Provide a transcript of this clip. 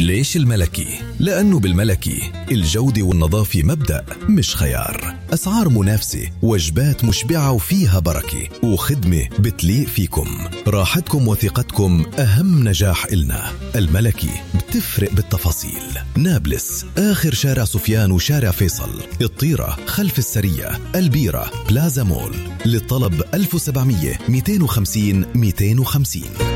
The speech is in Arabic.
ليش الملكي؟ لأنه بالملكي الجودة والنظافة مبدأ مش خيار. أسعار منافسة، وجبات مشبعة وفيها بركة، وخدمة بتليق فيكم. راحتكم وثقتكم أهم نجاح إلنا. الملكي بتفرق بالتفاصيل. نابلس آخر شارع سفيان وشارع فيصل، الطيرة خلف السرية، البيرة بلازا مول. للطلب 1700 250 250.